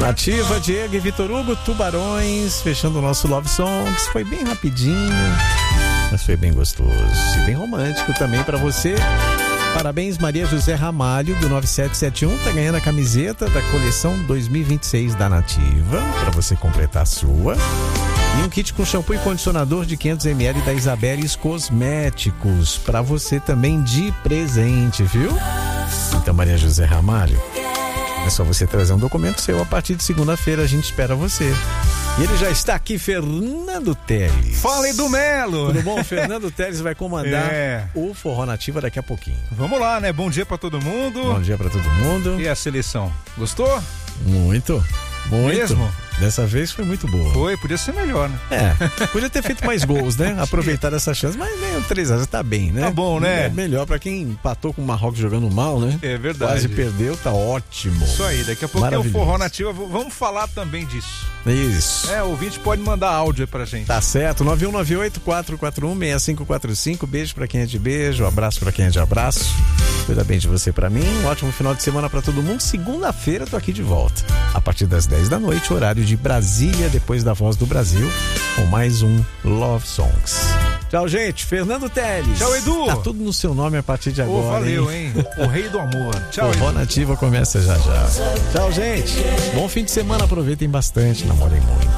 Nativa, Diego e Vitor Hugo, Tubarões, fechando o nosso Love Songs. Foi bem rapidinho, mas foi bem gostoso e bem romântico também pra você. Parabéns, Maria José Ramalho, do 9771, tá ganhando a camiseta da coleção 2026 da Nativa, pra você completar a sua. E um kit com shampoo e condicionador de 500ml da Isabeles Cosméticos, pra você também de presente, viu? Então, Maria José Ramalho, é só você trazer um documento seu. A partir de segunda-feira a gente espera você. E ele já está aqui, Fernando Teles. Fala, Edu Melo. Tudo bom? Fernando Teles vai comandar o Forró Nativa daqui a pouquinho. Vamos lá, né? Bom dia pra todo mundo. Bom dia pra todo mundo. E a seleção? Gostou? Muito. Mesmo? Dessa vez foi muito boa. Foi, podia ser melhor, né? Podia ter feito mais gols, né? Aproveitar essa chance, mas nem 3-0 tá bem, né? Tá bom, né? É melhor pra quem empatou com o Marrocos jogando mal, né? É verdade. Quase perdeu, tá ótimo. Isso aí, daqui a pouco é o Forró Nativa, vamos falar também disso. Isso. O ouvinte pode mandar áudio aí pra gente. Tá certo, 9198-441-6545, beijo pra quem é de beijo, abraço pra quem é de abraço. Cuida bem de você pra mim, um ótimo final de semana pra todo mundo. Segunda-feira tô aqui de volta, a partir das 10 da noite, horário de Brasília, depois da Voz do Brasil, com mais um Love Songs. Tchau, gente. Fernando Teles. Tchau, Edu. Tá tudo no seu nome a partir de agora. Valeu, hein? O rei do amor. Tchau, Forró Nativa começa já já. Tchau, gente. Bom fim de semana. Aproveitem bastante. Namorem muito.